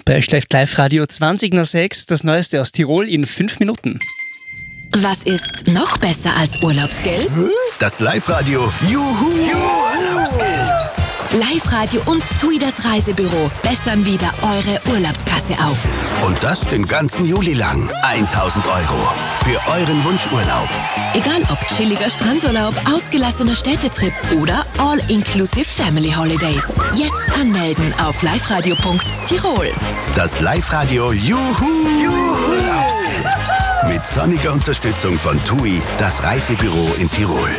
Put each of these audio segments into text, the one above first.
Bei euch läuft Live-Radio 20 nach 6, das Neueste aus Tirol in 5 Minuten. Was ist noch besser als Urlaubsgeld? Das Live-Radio Juhu Urlaubsgeld. Live-Radio und TUI, das Reisebüro, bessern wieder eure Urlaubskasse auf. Und das den ganzen Juli lang. 1.000 € für euren Wunschurlaub. Egal ob chilliger Strandurlaub, ausgelassener Städtetrip oder All-Inclusive Family Holidays. Jetzt anmelden auf liveradio.tirol. Das Live-Radio Juhu Urlaubsgeld. Mit sonniger Unterstützung von TUI, das Reisebüro in Tirol.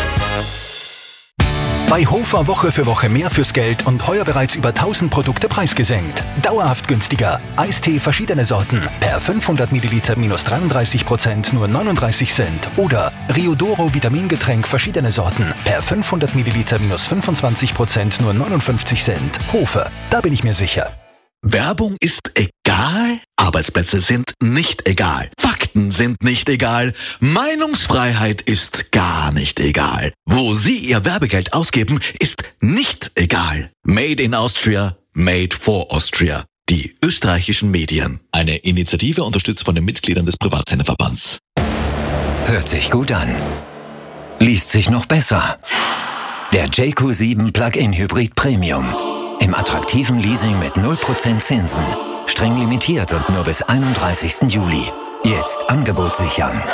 Bei Hofer Woche für Woche mehr fürs Geld und heuer bereits über 1000 Produkte preisgesenkt. Dauerhaft günstiger. Eistee verschiedene Sorten. Per 500 Milliliter minus 33%, nur 39 Cent. Oder Riodoro Vitamingetränk verschiedene Sorten. Per 500 Milliliter minus 25%, nur 59 Cent. Hofer, da bin ich mir sicher. Werbung ist egal, Arbeitsplätze sind nicht egal, Fakten sind nicht egal, Meinungsfreiheit ist gar nicht egal. Wo Sie Ihr Werbegeld ausgeben, ist nicht egal. Made in Austria, made for Austria. Die österreichischen Medien. Eine Initiative unterstützt von den Mitgliedern des Privatsenderverbands. Hört sich gut an. Liest sich noch besser. Der JQ7 Plug-in Hybrid Premium. Im attraktiven Leasing mit 0% Zinsen. Streng limitiert und nur bis 31. Juli. Jetzt Angebot sichern.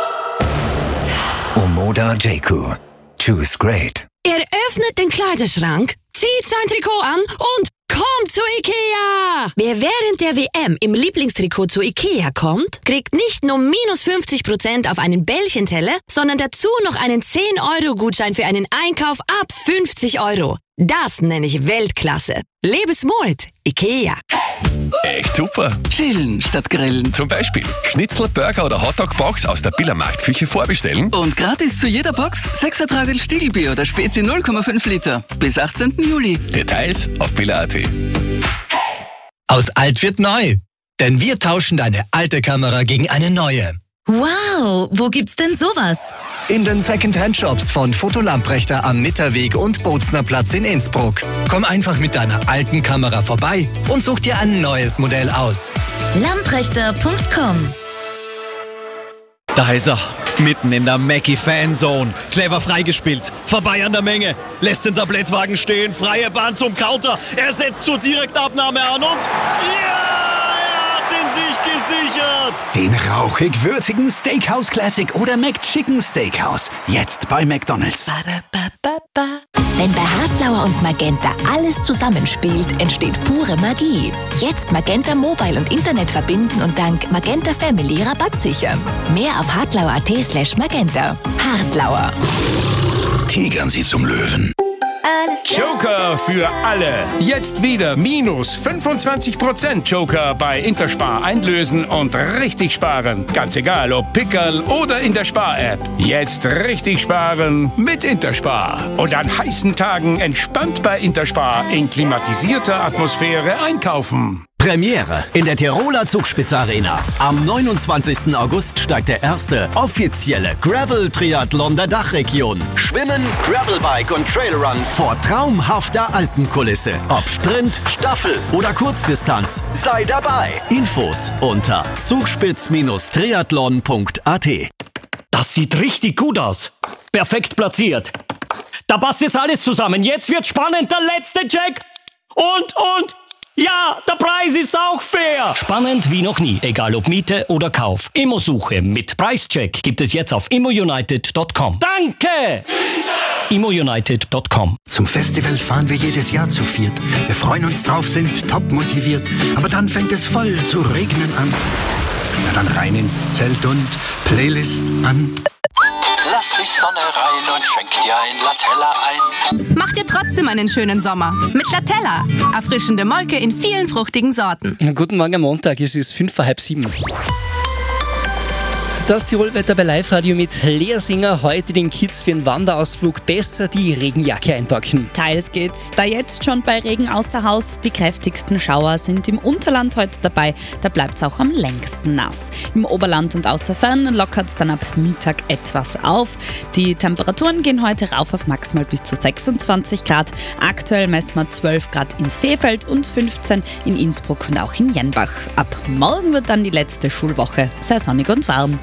Omoda JQ. Choose great. Er öffnet den Kleiderschrank, zieht sein Trikot an und kommt zu Ikea! Wer während der WM im Lieblingstrikot zu Ikea kommt, kriegt nicht nur minus 50% auf einen Bällchenteller, sondern dazu noch einen 10-Euro-Gutschein für einen Einkauf ab 50 €. Das nenne ich Weltklasse. Lebensmut, Ikea. Echt super. Chillen statt grillen. Zum Beispiel Schnitzel, Burger oder Hotdog-Box aus der Billermarktküche vorbestellen. Und gratis zu jeder Box 6er Tragel Stiegelbier oder Spezi 0,5 Liter. Bis 18. Juli. Details auf biller.at. Aus alt wird neu. Denn wir tauschen deine alte Kamera gegen eine neue. Wow, wo gibt's denn sowas? In den Second-Hand-Shops von Fotolamprechter am Mitterweg und Bozner Platz in Innsbruck. Komm einfach mit deiner alten Kamera vorbei und such dir ein neues Modell aus. Lamprechter.com. Da ist er, mitten in der Mackie-Fanzone. Clever freigespielt, vorbei an der Menge. Lässt den Tablettwagen stehen, freie Bahn zum Counter. Er setzt zur Direktabnahme an und... Ja! sich gesichert. Den rauchig-würzigen Steakhouse Classic oder McChicken Steakhouse. Jetzt bei McDonald's. Wenn bei Hartlauer und Magenta alles zusammenspielt, entsteht pure Magie. Jetzt Magenta Mobile und Internet verbinden und dank Magenta Family Rabatt sichern. Mehr auf hartlauer.at/magenta. Hartlauer. Tigern Sie zum Löwen. Joker für alle. Jetzt wieder minus 25% Joker bei Interspar einlösen und richtig sparen. Ganz egal, ob Pickerl oder in der Spar-App. Jetzt richtig sparen mit Interspar. Und an heißen Tagen entspannt bei Interspar in klimatisierter Atmosphäre einkaufen. Premiere in der Tiroler Zugspitze-Arena. Am 29. August steigt der erste offizielle Gravel-Triathlon der Dachregion. Schwimmen, Gravelbike und Trailrun vor traumhafter Alpenkulisse. Ob Sprint, Staffel oder Kurzdistanz, sei dabei. Infos unter zugspitz-triathlon.at. Das sieht richtig gut aus. Perfekt platziert. Da passt jetzt alles zusammen. Jetzt wird spannend, der letzte Check. Und... Ja, der Preis ist auch fair. Spannend wie noch nie, egal ob Miete oder Kauf. Immosuche mit Preischeck gibt es jetzt auf immounited.com. Danke! immounited.com. Zum Festival fahren wir jedes Jahr zu viert. Wir freuen uns drauf, sind top motiviert. Aber dann fängt es voll zu regnen an. Na dann rein ins Zelt und Playlist an. Lass die Sonne rein und schenk dir ein Latella ein. Mach dir trotzdem einen schönen Sommer mit Latella. Erfrischende Molke in vielen fruchtigen Sorten. Guten Morgen am Montag, es ist 6:05. Das Tirolwetter bei Live-Radio mit Lea Singer. Heute den Kids für einen Wanderausflug besser die Regenjacke einpacken. Teils geht's da jetzt schon bei Regen außer Haus. Die kräftigsten Schauer sind im Unterland heute dabei. Da bleibt's auch am längsten nass. Im Oberland und außerfern lockert's dann ab Mittag etwas auf. Die Temperaturen gehen heute rauf auf maximal bis zu 26 Grad. Aktuell messen wir 12 Grad in Seefeld und 15 in Innsbruck und auch in Jenbach. Ab morgen wird dann die letzte Schulwoche. Sehr sonnig und warm.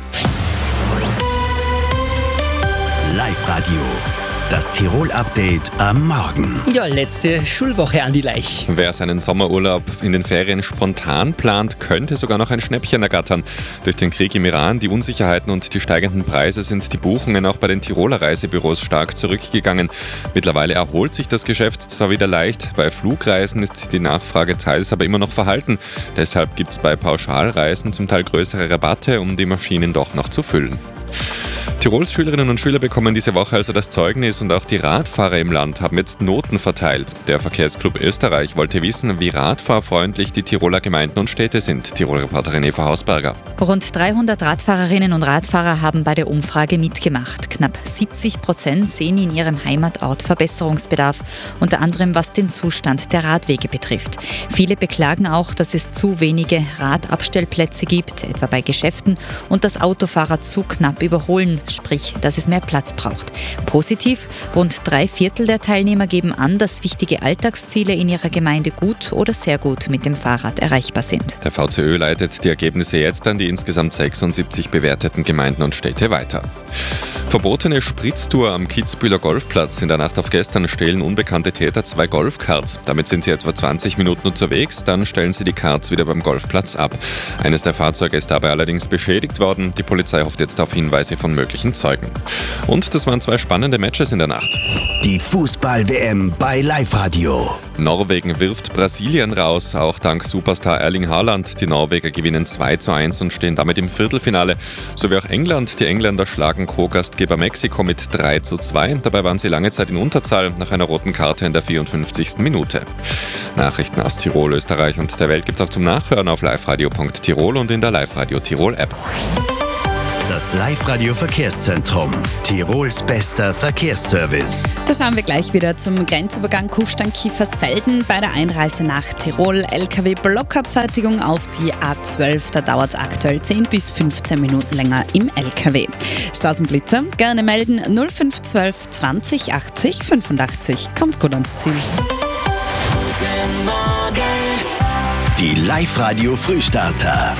Live-Radio. Das Tirol-Update am Morgen. Ja, letzte Schulwoche an die Leich. Wer seinen Sommerurlaub in den Ferien spontan plant, könnte sogar noch ein Schnäppchen ergattern. Durch den Krieg im Iran, die Unsicherheiten und die steigenden Preise sind die Buchungen auch bei den Tiroler Reisebüros stark zurückgegangen. Mittlerweile erholt sich das Geschäft zwar wieder leicht, bei Flugreisen ist die Nachfrage teils aber immer noch verhalten. Deshalb gibt es bei Pauschalreisen zum Teil größere Rabatte, um die Maschinen doch noch zu füllen. Tirols Schülerinnen und Schüler bekommen diese Woche also das Zeugnis und auch die Radfahrer im Land haben jetzt Noten verteilt. Der Verkehrsclub Österreich wollte wissen, wie radfahrfreundlich die Tiroler Gemeinden und Städte sind. Tirol-Reporterin Eva Hausberger. Rund 300 Radfahrerinnen und Radfahrer haben bei der Umfrage mitgemacht. Knapp 70% sehen in ihrem Heimatort Verbesserungsbedarf, unter anderem was den Zustand der Radwege betrifft. Viele beklagen auch, dass es zu wenige Radabstellplätze gibt, etwa bei Geschäften, und dass Autofahrer zu knapp überholen, sprich, dass es mehr Platz braucht. Positiv, rund 3/4 der Teilnehmer geben an, dass wichtige Alltagsziele in ihrer Gemeinde gut oder sehr gut mit dem Fahrrad erreichbar sind. Der VCÖ leitet die Ergebnisse jetzt an die insgesamt 76 bewerteten Gemeinden und Städte weiter. Verbotene Spritztour am Kitzbüheler Golfplatz. In der Nacht auf gestern stehlen unbekannte Täter 2 Golfkarts. Damit sind sie etwa 20 Minuten unterwegs, dann stellen sie die Karts wieder beim Golfplatz ab. Eines der Fahrzeuge ist dabei allerdings beschädigt worden. Die Polizei hofft jetzt auf Hinweise von möglichen Zeugen. Und das waren 2 spannende Matches in der Nacht. Die Fußball-WM bei Live-Radio. Norwegen wirft Brasilien raus, auch dank Superstar Erling Haaland. Die Norweger gewinnen 2:1 und stehen damit im Viertelfinale. So wie auch England. Die Engländer schlagen Co-Gastgeber Mexiko mit 3:2. Dabei waren sie lange Zeit in Unterzahl nach einer roten Karte in der 54. Minute. Nachrichten aus Tirol, Österreich und der Welt gibt es auch zum Nachhören auf liveradio.tirol und in der Live-Radio Tirol App. Das Live-Radio Verkehrszentrum. Tirols bester Verkehrsservice. Da schauen wir gleich wieder zum Grenzübergang Kufstein-Kiefersfelden. Bei der Einreise nach Tirol LKW-Blockabfertigung auf die A12. Da dauert es aktuell 10 bis 15 Minuten länger im LKW. Straßenblitzer gerne melden 0512 20 80 85. Kommt gut ans Ziel. Guten Morgen. Die Live-Radio Frühstarter.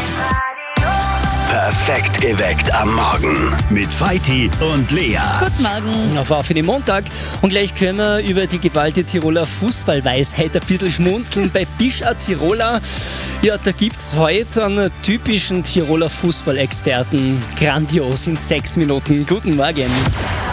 Perfekt geweckt am Morgen mit Feiti und Lea. Guten Morgen. Auf den Montag. Und gleich können wir über die geballte Tiroler Fußballweisheit ein bisschen schmunzeln. Bei Bisch a Tiroler, ja, da gibt es heute einen typischen Tiroler Fußballexperten. Grandios in 6 Minuten. Guten Morgen.